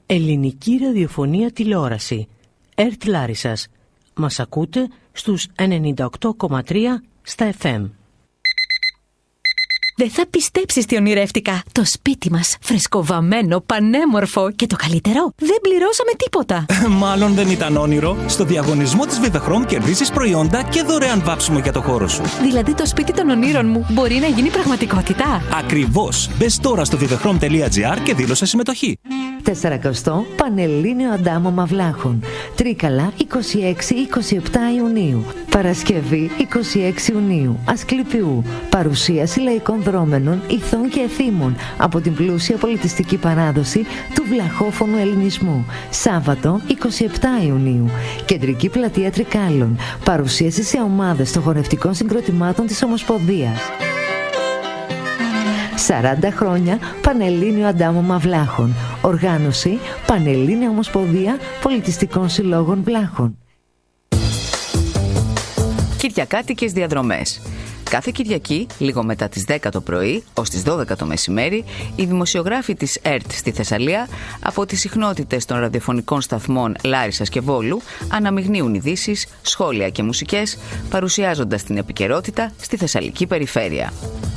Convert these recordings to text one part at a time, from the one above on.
Ελληνική ραδιοφωνία τηλεόραση. ΕΡΤ Λάρισσας. Μας ακούτε στους 98,3 στα FM. Δεν θα πιστέψεις τι ονειρεύτηκα. Το σπίτι μας, φρεσκοβαμμένο, πανέμορφο και το καλύτερο, δεν πληρώσαμε τίποτα. Μάλλον δεν ήταν όνειρο. Στο διαγωνισμό της Vivechrome κερδίζεις προϊόντα και δωρεάν βάψιμο για το χώρο σου. Δηλαδή το σπίτι των ονείρων μου μπορεί να γίνει πραγματικότητα. Ακριβώς. Μπες τώρα στο vivechrome.gr και δήλωσε συμμετοχή. 40 Πανελλήνιο Αντάμωμα Βλάχων. Τρίκαλα 26-27 Ιουνίου. Παρασκευή 26 Ιουνίου. Ασκληπιού. Παρουσίαση λαϊκών δρόμενων, ηθών και εθήμων από την πλούσια πολιτιστική παράδοση του βλαχόφωνου ελληνισμού. Σάββατο 27 Ιουνίου. Κεντρική πλατεία Τρικάλων. Παρουσίαση σε ομάδες των χορευτικών συγκροτημάτων της Ομοσπονδίας. 40 χρόνια Πανελλήνιο Αντάμωμα Βλάχων. Οργάνωση Πανελλήνια Ομοσπονδία Πολιτιστικών Συλλόγων Βλάχων. Κυριακάτικες διαδρομές. Κάθε Κυριακή, λίγο μετά τις 10 το πρωί ως τις 12 το μεσημέρι, οι δημοσιογράφοι της ΕΡΤ στη Θεσσαλία από τις συχνότητες των ραδιοφωνικών σταθμών Λάρισσας και Βόλου αναμειγνύουν ειδήσεις, σχόλια και μουσικές, παρουσιάζοντας την επικαιρότητα στη Θεσσαλική περιφέρεια.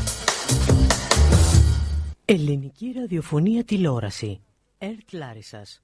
Ελληνική ραδιοφωνία τηλεόραση. ΕΡΤ Λάρισσας.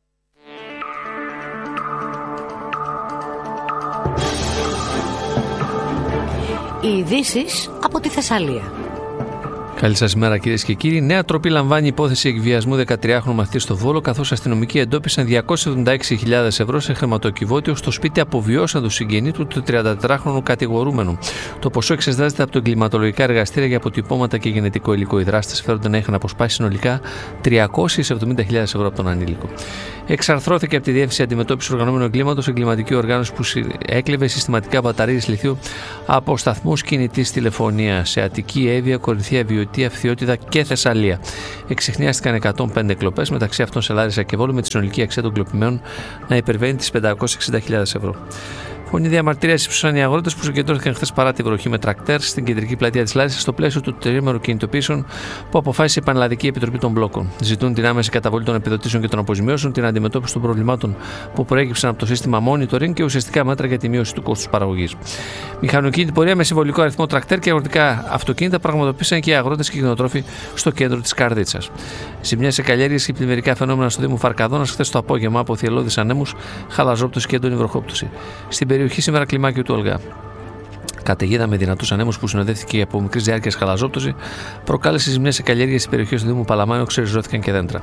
Οι ειδήσεις από τη Θεσσαλία. Καλή σας ημέρα, κυρίες και κύριοι. Νέα τροπή λαμβάνει υπόθεση εκβιασμού 13χρονου μαθητή στο Βόλο, καθώς αστυνομικοί εντόπισαν 276.000 ευρώ σε χρηματοκιβώτιο στο σπίτι αποβιώσαντος συγγενή του 34χρονου κατηγορούμενου. Το ποσό εξετάζεται από το εγκληματολογικά εργαστήρια για αποτυπώματα και γενετικό υλικό. Οι δράστες φέρονται να είχαν αποσπάσει συνολικά 370.000 ευρώ από τον ανήλικο. Εξαρθρώθηκε από τη Διεύθυνση Αντιμετώπισης Οργανωμένου Εγκλήματος εγκληματική οργάνωση που έκλεβε συστηματικά μπαταρίες λιθίου από σταθμούς κινητής τηλεφωνίας σε Αττική, Εύβοια, Κορινθία, Βιωτία, Φθιώτιδα και Θεσσαλία. Εξιχνιάστηκαν 105 κλοπές, μεταξύ αυτών σε Λάρισα και Βόλου, με τη συνολική αξία των κλοπημένων να υπερβαίνει τις 560.000 ευρώ. Φωνή διαμαρτυρίας ύψωσαν οι αγρότες που συγκεντρώθηκαν χθες παρά τη βροχή με τρακτέρ στην κεντρική πλατεία της Λάρισσας στο πλαίσιο του τριήμερου κινητοποιήσεων που αποφάσισε η Πανελλαδική Επιτροπή των Μπλόκων. Ζητούν την άμεση καταβολή των επιδοτήσεων και των αποζημιώσεων, την αντιμετώπιση των προβλημάτων που προέκυψαν από το σύστημα monitoring και ουσιαστικά μέτρα για τη μείωση του κόστους παραγωγής. Μηχανοκίνητη πορεία με συμβολικό αριθμό τρακτέρ και αγροτικά αυτοκίνητα πραγματοποίησαν και οι αγρότες και οι κτηνοτρόφοι στο κέντρο της Καρδίτσας. Ζημιά σε καλλιέργειες και πλημμυρικά φαινόμενα στο Δήμο Φαρκαδόνας χθες το απόγευμα από θυελλώδεις ανέμους, χαλαζόπτωση και έντονη βροχόπτωση. Στην περιοχή σήμερα κλιμάκιο του Ολγά. Καταιγίδα με δυνατούς ανέμους που συνοδεύτηκε από μικρής διάρκειας χαλαζόπτωση προκάλεσε ζημιές σε καλλιέργειες στις περιοχές του Δήμου Παλαμάνου, ξεριζώθηκαν και δέντρα.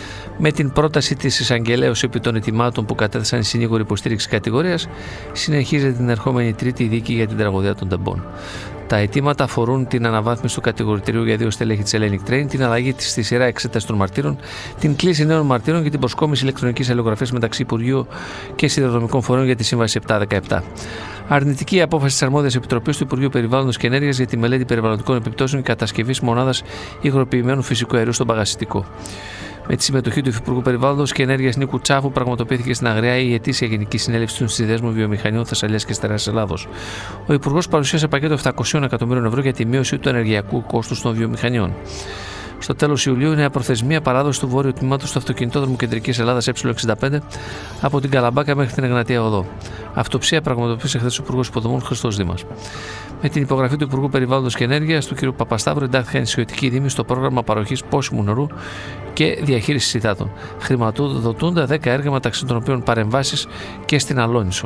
Με την πρόταση της εισαγγελέως επί των ετοιμάτων που κατέθεσαν οι συνήγοροι υποστήριξη κατηγορίας, συνεχίζεται την ερχόμενη Τρίτη η δίκη για την τραγωδία των Τεμπών. Τα αιτήματα αφορούν την αναβάθμιση του κατηγορητηρίου για 2 στελέχη της Hellenic Train, την αλλαγή της στη σειρά εξέταση των μαρτύρων, την κλίση νέων μαρτύρων και την προσκόμιση ηλεκτρονικής αλληλογραφίας μεταξύ Υπουργείου και Σιδηροδρομικών Φορέων για τη Σύμβαση 717. Αρνητική η απόφαση της αρμόδιας επιτροπής του Υπουργείου Περιβάλλοντος και Ενέργειας για τη μελέτη περιβαλλοντικών επιπτώσεων και κατασκευής μονάδας υγροποιημένου φυσικού αερίου στον Παγασιτικό. Με τη συμμετοχή του Υφυπουργού Περιβάλλοντος και Ενέργειας Νίκου Τσάφου, πραγματοποιήθηκε στην Αγριά η ετήσια Γενική Συνέλευση των Συνδέσμων Βιομηχανιών Θεσσαλίας και Στερεάς Ελλάδος. Ο Υπουργός παρουσίασε πακέτο 700 εκατομμύριων ευρώ για τη μείωση του ενεργειακού κόστους των βιομηχανιών. Στο τέλος Ιουλίου, η νέα προθεσμία παράδοση του βόρειου τμήματος του αυτοκινητόδρομου Κεντρικής Ελλάδας Ε65 από την Καλαμπάκα μέχρι την Εγνατία Οδό. Αυτοψία πραγματοποίησε χθες ο Υπουργός Υποδομών Χριστός Δήμας. Με την υπογραφή του Υπουργού Περιβάλλοντος και Ενέργειας του κ. Παπασταύρου, εντάχθηκαν νησιωτικοί δήμοι στο πρόγραμμα παροχής πόσιμου νερού και διαχείρισης υδάτων. Χρηματοδοτούνται 10 έργα, μεταξύ των οποίων παρεμβάσεις και στην Αλόνισο.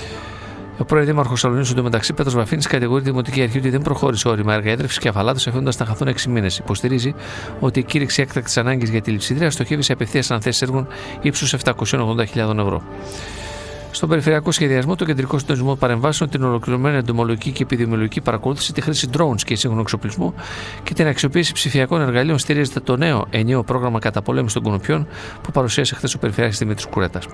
Ο πρώην Δήμαρχος Σαλονίκου, εντωμεταξύ, Πέτρος Βαφίνης, κατηγορεί τη Δημοτική Αρχή ότι δεν προχώρησε όρημα έργα έδρευσης και αφαλάτωσης, αφήνοντας να χαθούν 6 μήνες. Υποστηρίζει ότι η κήρυξη έκτακτης ανάγκης για τη λειψιδρία στοχεύει σε απευθείας αναθέσεις έργων ύψους 780.000 ευρώ. Στον περιφερειακό σχεδιασμό, το κεντρικό συντονισμό παρεμβάσεων, την ολοκληρωμένη εντομολογική και επιδημιολογική παρακολούθηση, τη χρήση drones και σύγχρονου εξοπλισμού και την αξιοποίηση ψηφιακών εργαλείων στηρίζεται το νέο ενιαίο πρόγραμμα καταπολέμησης των κουνουπιών που παρουσίασε χθες ο Περιφερειάρχης Δημήτρης Κουρέτας.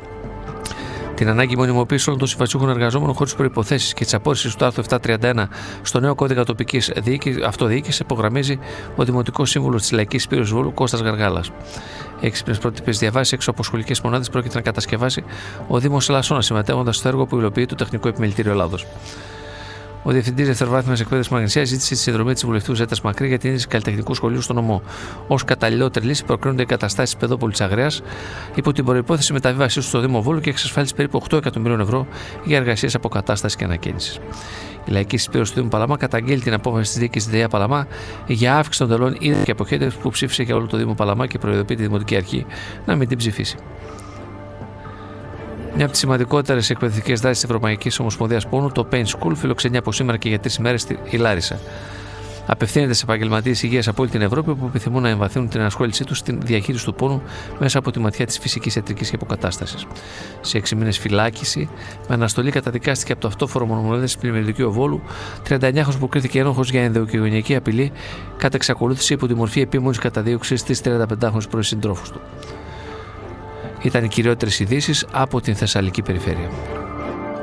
Την ανάγκη μονιμοποίησης όλων των συμβασιούχων εργαζόμενων χωρίς προϋποθέσεις και της απόρρισης του άρθρου 731 στο νέο κώδικα τοπικής αυτοδιοίκησης υπογραμμίζει ο Δημοτικός Σύμβουλος της Λαϊκής Σπύρος Βόλου Κώστας Γαργάλας. Έξυπνες πρότυπες διαβάσεις έξω από σχολικές μονάδες πρόκειται να κατασκευάσει ο Δήμος Ελασσόνα, συμμετέχοντας στο έργο που υλοποιεί το Τεχνικό Επιμελητήριο Ελλάδος. Ο Διευθυντής Δευτεροβάθμιας Εκπαίδευσης Μαγνησίας ζήτησε τη συνδρομή της βουλευτού Ζέτας Μακρύ για την ίδρυση καλλιτεχνικού σχολείου στο νομό. Ως καταλληλότερη λύση προκρίνονται οι καταστάσεις της Παιδόπολης Αγρέας υπό την προϋπόθεση μεταβίβασής του στο Δήμο Βόλου και εξασφάλιση περίπου 8 εκατομμυρίων ευρώ για εργασίες αποκατάστασης και ανακαίνησης. Η Λαϊκή Συσπήρωση του Δήμου Παλαμά καταγγέλει την απόφαση της διοίκησης ΔΕΙΑ Παλαμά για αύξηση των τελών ίδρυ και αποχέτευση που ψήφισε για όλο το Δήμο Παλαμά και προειδοποιεί τη Δημοτική Αρχή να μην την ψηφίσει. Μια από τις σημαντικότερες εκπαιδευτικές δράσεις της Ευρωπαϊκής Ομοσπονδίας Πόνου, το Pain School, φιλοξενεί από σήμερα και για 3 ημέρες στη Λάρισα. Απευθύνεται σε επαγγελματίες υγείας από όλη την Ευρώπη που επιθυμούν να εμβαθύνουν την ενασχόλησή τους στην διαχείριση του πόνου μέσα από τη ματιά της φυσικής, ιατρικής και αποκατάστασης. Σε 6 μήνες φυλάκιση, με αναστολή καταδικάστηκε από το αυτόφορο μονομολέδες Πλημμυριδικείο Βόλου 39χρονος που κρίθηκε ένοχος για ενδοοικογενειακή απειλή κατά εξακολούθηση υπό τη μορφή επίμονης καταδίωξης της 35χρονης πρώην συντρόφου του. Ήταν οι κυριότερες ειδήσεις από την Θεσσαλική περιφέρεια.